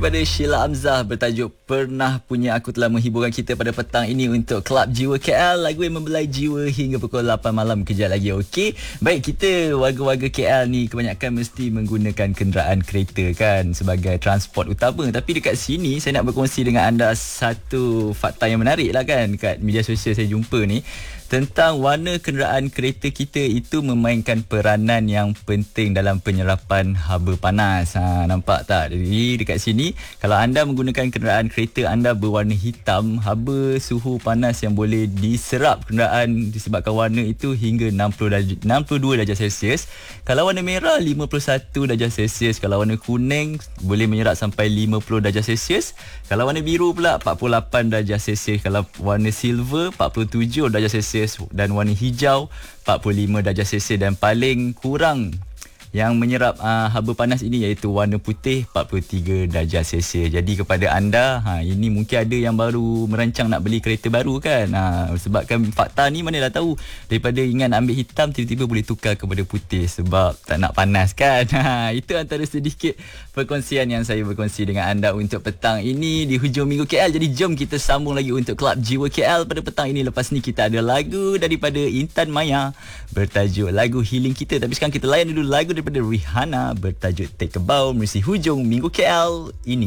daripada Sheila Hamzah bertajuk Pernah Punya Aku telah menghiburkan kita pada petang ini untuk Club Jiwa KL. Lagu yang membelai jiwa hingga pukul 8 malam kejap lagi. Okey. Baik, kita warga-warga KL ni kebanyakan mesti menggunakan kenderaan kereta kan sebagai transport utama. Tapi dekat sini saya nak berkongsi dengan anda satu fakta yang menarik lah kan. Kat media sosial saya jumpa ni tentang warna kenderaan kereta kita itu memainkan peranan yang penting dalam penyerapan haba panas. Nampak tak? Jadi dekat sini kalau anda menggunakan kenderaan kereta anda berwarna hitam, haba suhu panas yang boleh diserap kenderaan disebabkan warna itu hingga 62 darjah Celsius. Kalau warna merah 51 darjah Celsius, kalau warna kuning boleh menyerap sampai 50 darjah Celsius. Kalau warna biru pula 48 darjah Celsius, kalau warna silver 47 darjah Celsius dan warna hijau 45 darjah Celsius, dan paling kurang yang menyerap haba panas ini iaitu warna putih 43 darjah Celsius. Jadi kepada anda, ini mungkin ada yang baru merancang nak beli kereta baru kan. Sebabkan fakta ni mana dah tahu, daripada ingat ambil hitam tiba-tiba boleh tukar kepada putih sebab tak nak panas kan. Itu antara sedikit perkongsian yang saya berkongsi dengan anda untuk petang ini di hujung minggu KL. Jadi jom kita sambung lagi untuk Club Jiwa KL pada petang ini. Lepas ni kita ada lagu daripada Intan Maya bertajuk lagu Healing Kita. Tapi sekarang kita layan dulu lagu daripada Rihanna bertajuk Take a Bow, mesti hujung minggu KL ini.